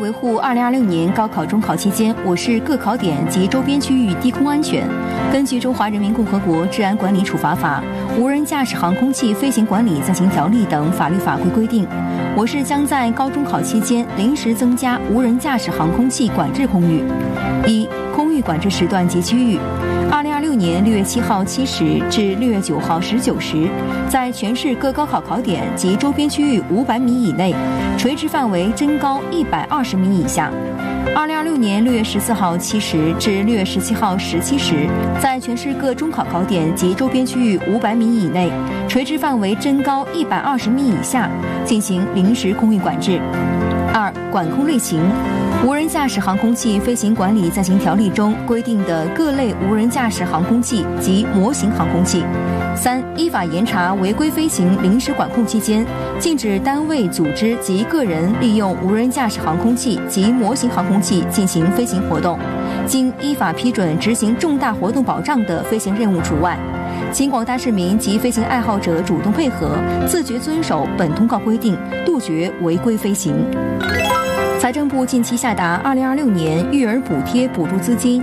维护2026年高考中考期间我市各考点及周边区域低空安全，根据《中华人民共和国治安管理处罚法》《无人驾驶航空器飞行管理暂行条例》等法律法规规定，我市将在高中考期间临时增加无人驾驶航空器管制空域。一、空域管制时段及区域。2026年6月7号7时至6月9号19时，在全市各高考考点及周边区域500米以内，垂直范围增高120米以下。2026年6月14号7时至6月17号17时，在全市各中考考点及周边区域500米以内，垂直范围增高120米以下，进行临时空域管制。二、管控类型。无人驾驶航空器飞行管理暂行条例中规定的各类无人驾驶航空器及模型航空器。三、依法严查违规飞行临时管控期间，禁止单位、组织及个人利用无人驾驶航空器及模型航空器进行飞行活动，经依法批准执行重大活动保障的飞行任务除外。请广大市民及飞行爱好者主动配合，自觉遵守本通告规定，杜绝违规飞行。财政部近期下达2026年育儿补贴补助资金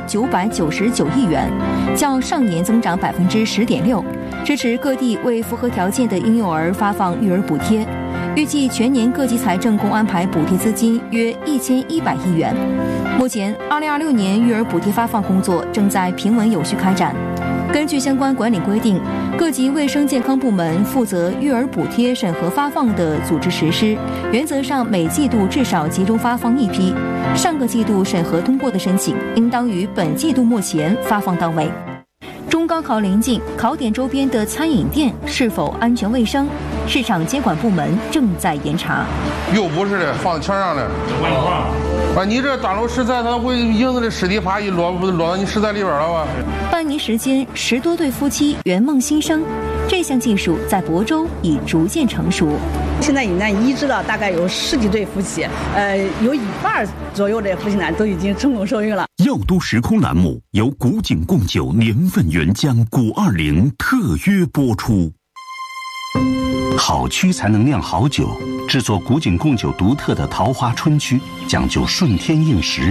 999亿元，较上年增长10.6%，支持各地为符合条件的婴幼儿发放育儿补贴。预计全年各级财政共安排补贴资金约1100亿元。目前，2026年育儿补贴发放工作正在平稳有序开展。根据相关管理规定，各级卫生健康部门负责育儿补贴审核发放的组织实施，原则上每季度至少集中发放一批，上个季度审核通过的申请，应当于本季度末前发放到位。中高考临近，考点周边的餐饮店是否安全卫生？市场监管部门正在严查。 又不是的，放墙上的。啊，你这大陆食材，它会影子的尸体啪一落到你食材里边了吧？ 半年时间，10多对夫妻圆梦新生，这项技术在亳州已逐渐成熟。 现在移植了大概有10几对夫妻，有1半左右的夫妻呢都已经成功受孕了。 药都时空栏目由古井贡酒年份原浆古20特约播出。好曲才能酿好酒，制作古井贡酒独特的桃花春曲，讲究顺天应时。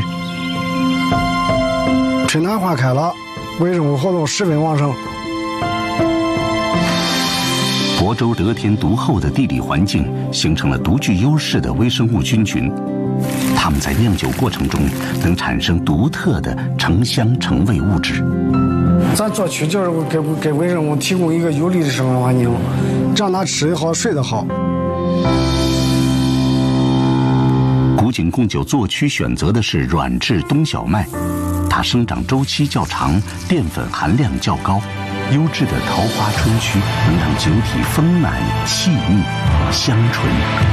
春暖花开了，微生物活动十分旺盛。 亳州得天独厚的地理环境形成了独具优势的微生物菌群，它们在酿酒过程中能产生独特的成香成味物质。 咱做曲就是给微生物提供一个有利的生活环境，让它吃得好睡得好。 古井贡酒做曲选择的是软质冬小麦，它生长周期较长，淀粉含量较高。优质的桃花春曲能让酒体丰满细腻香醇。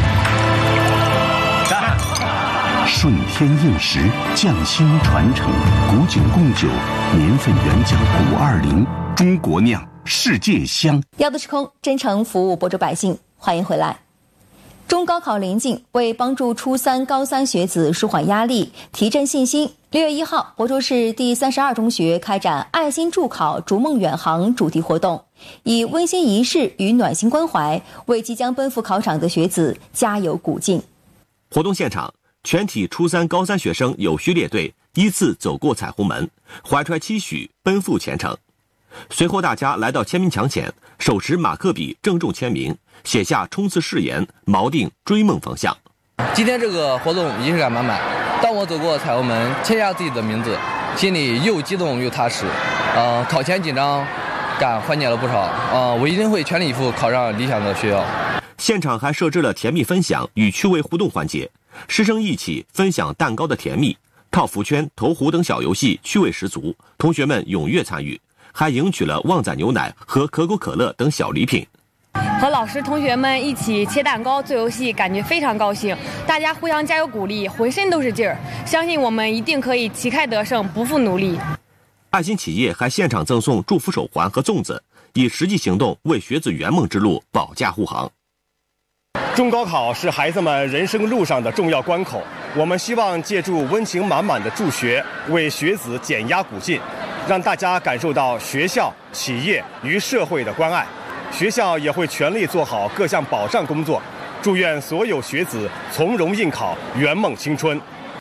顺天应时，匠心传承，古井贡酒年份原浆古20，中国酿，世界香。 药都时空，真诚服务亳州百姓，欢迎回来。中高考临近，为帮助初3、高3学子舒缓压力、提振信心，6月1号，亳州市第32中学开展爱心助考逐梦远航主题活动，以温馨仪式与暖心关怀，为即将奔赴考场的学子加油鼓劲。 活动现场，全体初3、高3学生有序列队，依次走过彩虹门，怀揣期许奔赴前程。随后大家来到签名墙前，手持马克笔郑重签名，写下冲刺誓言，锚定追梦方向。 今天这个活动仪式感满满，当我走过彩虹门，签下自己的名字，心里又激动又踏实。考前紧张感缓解了不少。我一定会全力以赴考上理想的学校。 现场还设置了甜蜜分享与趣味互动环节，师生一起分享蛋糕的甜蜜，套福圈、投壶等小游戏趣味十足，同学们踊跃参与，还赢取了旺仔牛奶和可口可乐等小礼品。 和老师同学们一起切蛋糕做游戏，感觉非常高兴，大家互相加油鼓励，浑身都是劲儿，相信我们一定可以旗开得胜，不负努力。 爱心企业还现场赠送祝福手环和粽子，以实际行动为学子圆梦之路保驾护航。 中高考是孩子们人生路上的重要关口，我们希望借助温情满满的助学，为学子减压鼓劲，让大家感受到学校、企业与社会的关爱。学校也会全力做好各项保障工作，祝愿所有学子从容应考，圆梦青春。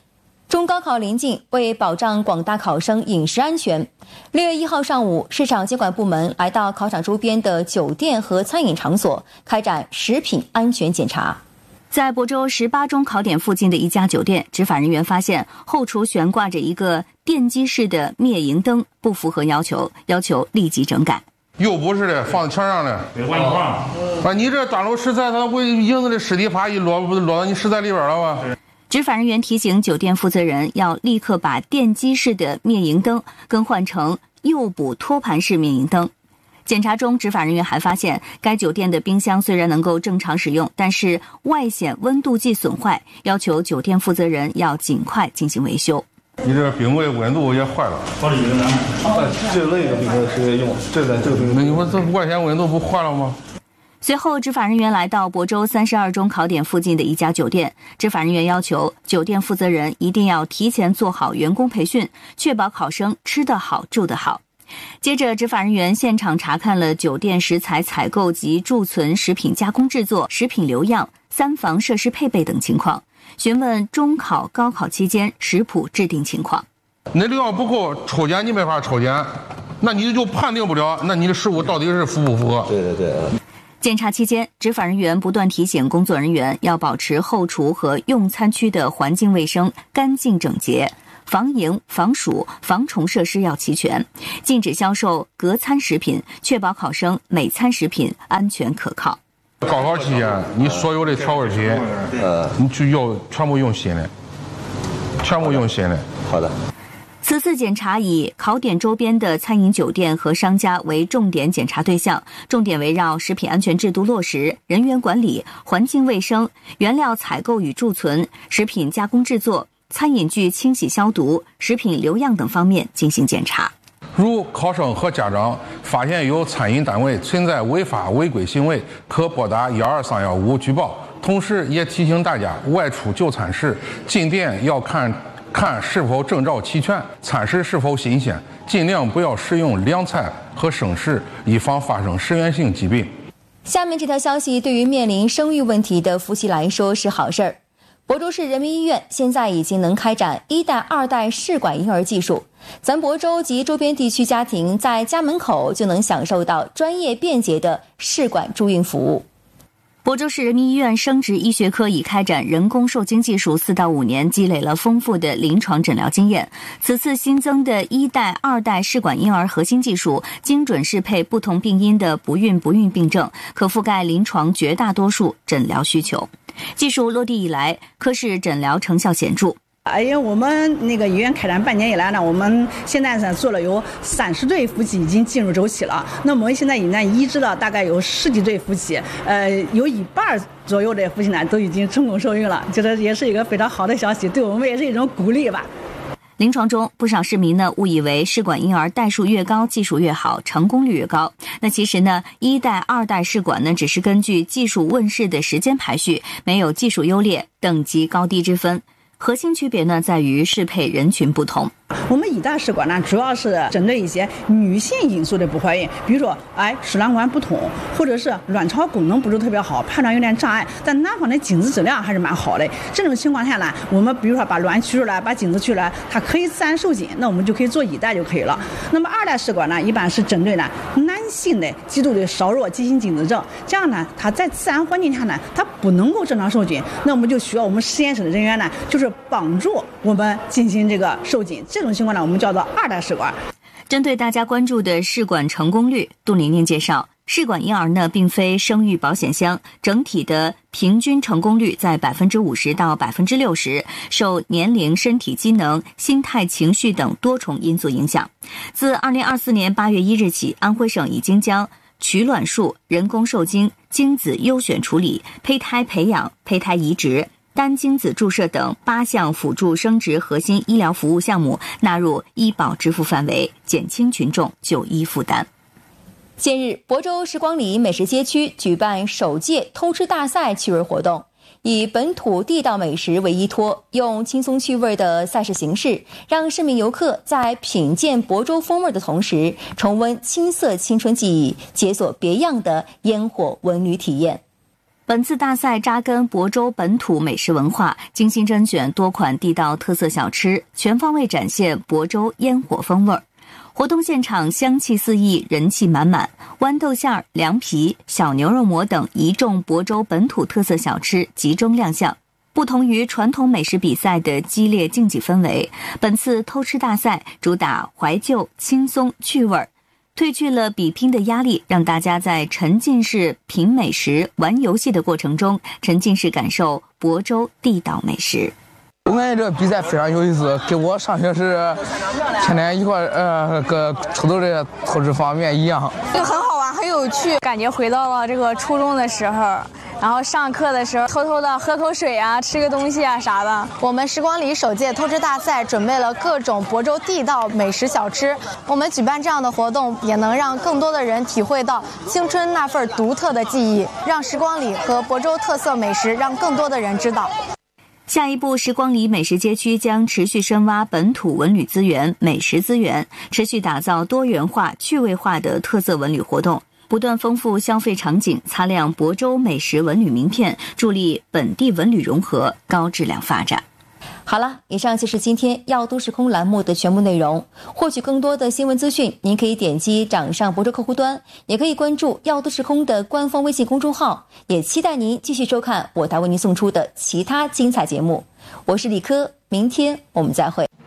中高考临近，为保障广大考生饮食安全，6月1号上午，市场监管部门来到考场周边的酒店和餐饮场所开展食品安全检查。在亳州18中考点附近的一家酒店，执法人员发现后厨悬挂着一个电机式的灭蝇灯，不符合要求立即整改。 又不是的，放墙上的。你这端炉食材，它会影子的尸体爬一落到你食材里边了吧？ 执法人员提醒酒店负责人要立刻把电机式的灭蝇灯更换成诱捕托盘式灭蝇灯。检查中，执法人员还发现该酒店的冰箱虽然能够正常使用，但是外显温度计损坏，要求酒店负责人要尽快进行维修。 你这冰柜温度也坏了。 这类的冰柜直接用，这个冰柜。 你说这外显温度不坏了吗？ 随后，执法人员来到亳州32中考点附近的一家酒店，执法人员要求酒店负责人一定要提前做好员工培训，确保考生吃得好、住得好。接着，执法人员现场查看了酒店食材采购及贮存、食品加工制作、食品留样、3防设施配备等情况，询问中考、高考期间食谱制定情况。 那料不够，抽检你没法抽检，那你就判定不了，那你的食物到底是符不符合？ 对。 检查期间，执法人员不断提醒工作人员要保持后厨和用餐区的环境卫生干净整洁，防蝇、防鼠、防虫设施要齐全，禁止销售隔餐食品，确保考生每餐食品安全可靠。 高考期间，你所有的调味品，你就要全部用新的， 好的。 此次检查以考点周边的餐饮酒店和商家为重点检查对象，重点围绕食品安全制度落实、人员管理、环境卫生、原料采购与贮存、食品加工制作、餐饮具清洗消毒、食品留样等方面进行检查。 如考生和家长发现有餐饮单位存在违法违规行为，可拨打12315举报。同时也提醒大家，外出就餐时进店要看是否证照齐全，餐食是否新鲜，尽量不要食用凉菜和生食，以防发生食源性疾病。 下面这条消息对于面临生育问题的夫妻来说是好事儿。亳州市人民医院现在已经能开展1代、2代试管婴儿技术，咱亳州及周边地区家庭在家门口就能享受到专业便捷的试管助孕服务。亳州市人民医院生殖医学科已开展人工受精技术4到5年，积累了丰富的临床诊疗经验。此次新增的1代、2代试管婴儿核心技术，精准适配不同病因的不孕病症，可覆盖临床绝大多数诊疗需求。技术落地以来，科室诊疗成效显著。 因为我们那个医院开展半年以来呢，我们现在是做了有30对夫妻已经进入周期了。那么我们现在已经医治了大概有10几对夫妻，有1半左右的夫妻呢都已经成功受孕了，觉得也是一个非常好的消息，对我们也是一种鼓励吧。 临床中，不少市民呢误以为试管婴儿代数越高，技术越好，成功率越高。那其实呢，1代、2代试管呢只是根据技术问世的时间排序，没有技术优劣、等级高低之分。核心区别呢在于适配人群不同。 我们1代试管呢，主要是针对一些女性因素的不怀孕，比如说输卵管不通，或者是卵巢功能不是特别好，判断有点障碍，但男方的精子质量还是蛮好的。这种情况下呢，我们比如说把卵取出来，把精子取出来，它可以自然受精，那我们就可以做1代就可以了。那么2代试管呢，一般是针对呢男性的极度的稍弱急性精子症，这样呢，它在自然环境下呢，它不能够正常受精，那我们就需要我们实验室的人员呢，就是帮助我们进行这个受精。这种情况呢，我们叫做2代试管。 针对大家关注的试管成功率，杜玲玲介绍，试管婴儿呢并非生育保险箱，整体的平均成功率在50%到60%，受年龄、身体机能、心态、情绪等多重因素影响。自2024年8月1日起，安徽省已经将取卵术、人工受精、精子优选处理、胚胎培养、胚胎移植、单精子注射等8项辅助生殖核心医疗服务项目纳入医保支付范围，减轻群众就医负担。近日，亳州时光里美食街区举办首届偷吃大赛趣味活动，以本土地道美食为依托，用轻松趣味的赛事形式，让市民游客在品鉴亳州风味的同时，重温青涩青春记忆，解锁别样的烟火文旅体验。 本次大赛扎根亳州本土美食文化，精心甄选多款地道特色小吃，全方位展现亳州烟火风味。活动现场香气四溢，人气满满，豌豆馅、凉皮、小牛肉馍等一众亳州本土特色小吃集中亮相。不同于传统美食比赛的激烈竞技氛围，本次偷吃大赛主打怀旧、轻松、趣味，褪去了比拼的压力，让大家在沉浸式品美食、玩游戏的过程中，沉浸式感受亳州地道美食。 我感觉这个比赛非常有意思，跟我上学时天天一块抽走这个偷吃方面一样， 就很好玩，很有趣，感觉回到了这个初中的时候。然后上课的时候偷偷的喝口水啊，吃个东西啊啥的。 我们时光里首届偷吃大赛准备了各种亳州地道美食小吃，我们举办这样的活动，也能让更多的人体会到青春那份独特的记忆，让时光里和亳州特色美食让更多的人知道。 下一步，时光里美食街区将持续深挖本土文旅资源、美食资源，持续打造多元化、趣味化的特色文旅活动，不断丰富消费场景，擦亮亳州美食文旅名片，助力本地文旅融合、高质量发展。好了，以上就是今天耀都时空栏目的全部内容。获取更多的新闻资讯，您可以点击掌上亳州客户端，也可以关注耀都时空的官方微信公众号，也期待您继续收看我台为您送出的其他精彩节目。我是李科，明天我们再会。